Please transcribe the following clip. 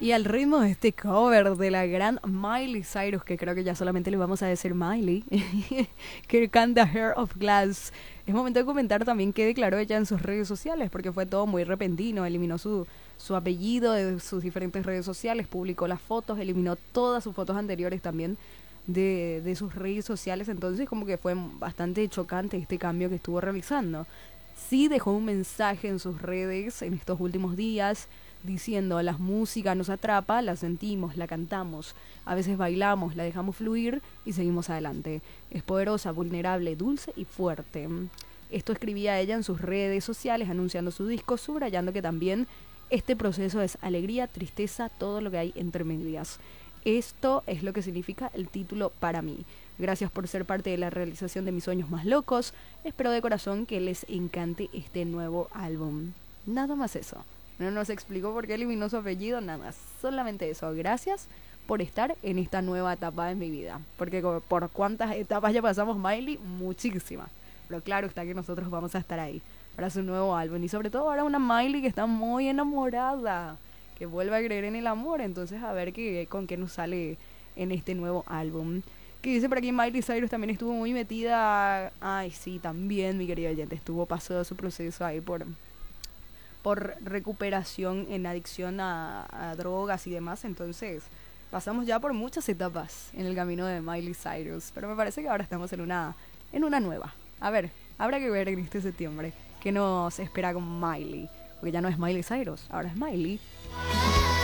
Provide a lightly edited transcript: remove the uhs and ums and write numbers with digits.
Y al ritmo de este cover de la gran Miley Cyrus, que creo que ya solamente le vamos a decir Miley, que canta Hair of Glass, es momento de comentar también qué declaró ella en sus redes sociales, porque fue todo muy repentino, eliminó su apellido de sus diferentes redes sociales, publicó las fotos, eliminó todas sus fotos anteriores también de sus redes sociales, entonces como que fue bastante chocante este cambio que estuvo realizando. Sí dejó un mensaje en sus redes en estos últimos días diciendo: la música nos atrapa, la sentimos, la cantamos, a veces bailamos, la dejamos fluir y seguimos adelante. Es poderosa, vulnerable, dulce y fuerte. Esto escribía ella en sus redes sociales anunciando su disco, subrayando que también este proceso es alegría, tristeza, todo lo que hay entre medias. Esto es lo que significa el título para mí. Gracias por ser parte de la realización de mis sueños más locos. Espero de corazón que les encante este nuevo álbum. Nada más eso. No nos explicó por qué eliminó su apellido, nada. Solamente eso. Gracias por estar en esta nueva etapa de mi vida. Porque por cuántas etapas ya pasamos, Miley, muchísimas. Pero claro está que nosotros vamos a estar ahí para su nuevo álbum. Y sobre todo ahora una Miley que está muy enamorada, que vuelve a creer en el amor. Entonces a ver con qué nos sale en este nuevo álbum. Que dice por aquí Miley Cyrus también estuvo muy metida. Ay, sí, también mi querida oyente. Estuvo pasado su proceso ahí por recuperación en adicción a drogas y demás. Entonces pasamos ya por muchas etapas en el camino de Miley Cyrus. Pero me parece que ahora estamos en una nueva. A ver, habrá que ver en este septiembre qué nos espera con Miley. Porque ya no es Miley Cyrus, ahora es Miley.